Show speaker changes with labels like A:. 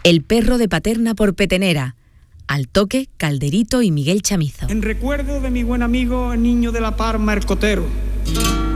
A: El perro de Paterna por Petenera. Al toque, Calderito y Miguel Chamizo.
B: En recuerdo de mi buen amigo el niño de la Parma, el Cotero.